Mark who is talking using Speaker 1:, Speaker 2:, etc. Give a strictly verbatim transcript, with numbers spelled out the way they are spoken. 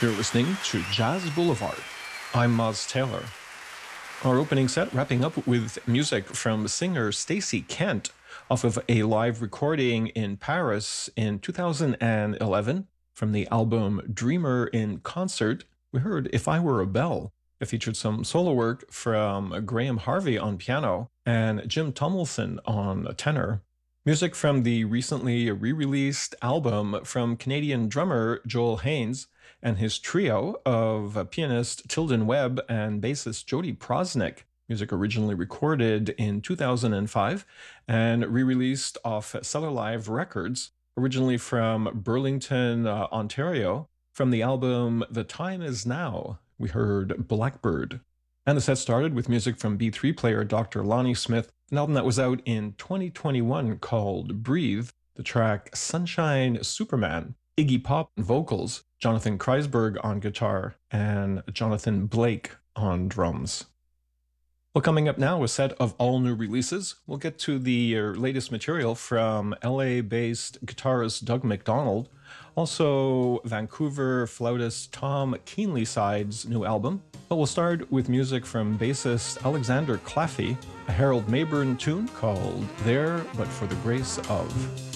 Speaker 1: You're listening to Jazz Boulevard. I'm Moz Taylor. Our opening set wrapping up with music from singer Stacey Kent off of a live recording in Paris in two thousand eleven from the album Dreamer in Concert. We heard If I Were a Bell. It featured some solo work from Graham Harvey on piano and Jim Tomlinson on tenor. Music from the recently re-released album from Canadian drummer Joel Haynes and his trio of pianist Tilden Webb and bassist Jody Prosnick. Music originally recorded in two thousand five and re-released off Cellar Live Records, originally from Burlington, uh, Ontario. From the album The Time Is Now, we heard Blackbird. And the set started with music from B three player Doctor Lonnie Smith, an album that was out in twenty twenty-one called Breathe, the track Sunshine Superman, Iggy Pop on vocals, Jonathan Kreisberg on guitar, and Jonathan Blake on drums. Well, coming up now, a set of all new releases. We'll get to the latest material from L A-based guitarist Doug McDonald, also Vancouver flautist Tom Keenlyside's new album. But we'll start with music from bassist Alexander Claffey, a Harold Mayburn tune called There But For the Grace Of.